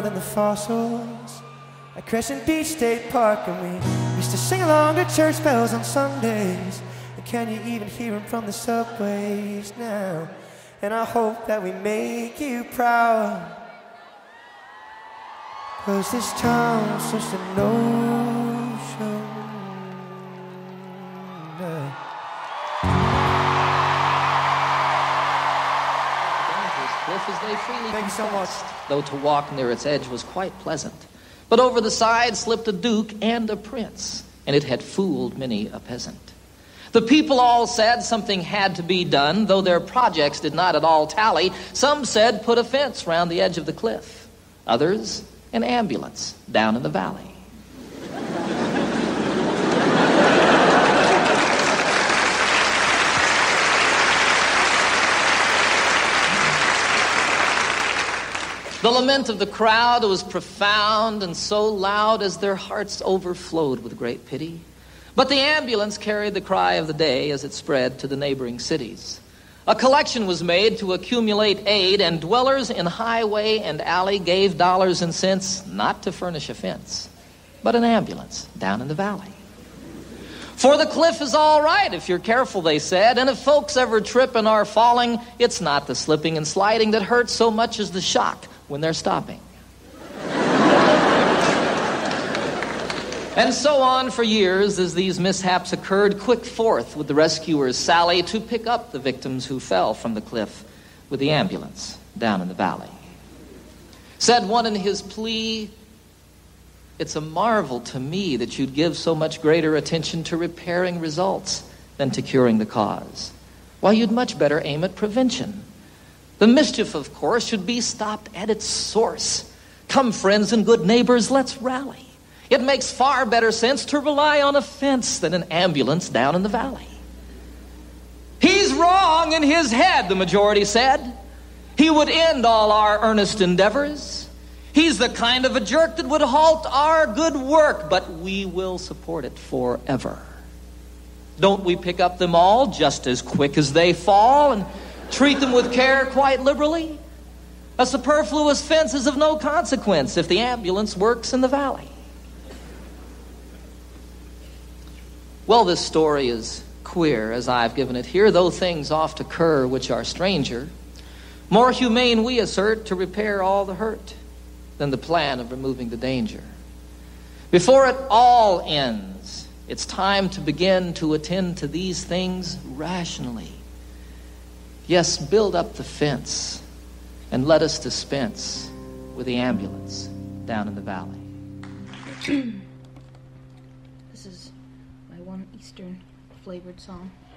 than the fossils at Crescent Beach State Park, and we used to sing along to church bells on Sundays. And can you even hear them from the subways now? And I hope that we make you proud, 'cause this town's just an ocean. Cliff as they freely Thank you so much. Though to walk near its edge was quite pleasant. But over the side slipped a duke and a prince, and it had fooled many a peasant. The people all said something had to be done, though their projects did not at all tally. Some said put a fence round the edge of the cliff. Others, an ambulance down in the valley. The lament of the crowd was profound and so loud as their hearts overflowed with great pity. But the ambulance carried the cry of the day as it spread to the neighboring cities. A collection was made to accumulate aid, and dwellers in highway and alley gave dollars and cents not to furnish a fence, but an ambulance down in the valley. For the cliff is all right if you're careful, they said, and if folks ever trip and are falling, it's not the slipping and sliding that hurts so much as the shock when they're stopping. And so on for years as these mishaps occurred, quick forth with the rescuers sally to pick up the victims who fell from the cliff with the ambulance down in the valley. Said one in his plea, "It's a marvel to me that you'd give so much greater attention to repairing results than to curing the cause. Why, you'd much better aim at prevention. The mischief, of course, should be stopped at its source. Come, friends and good neighbors, let's rally. It makes far better sense to rely on a fence than an ambulance down in the valley." "He's wrong in his head," the majority said. "He would end all our earnest endeavors. He's the kind of a jerk that would halt our good work, but we will support it forever. Don't we pick up them all just as quick as they fall and treat them with care quite liberally? A superfluous fence is of no consequence if the ambulance works in the valley." Well, this story is queer as I've given it here, though things oft occur which are stranger. More humane, we assert, to repair all the hurt than the plan of removing the danger. Before it all ends, it's time to begin to attend to these things rationally. Yes, build up the fence and let us dispense with the ambulance down in the valley. This is my one Eastern flavored song.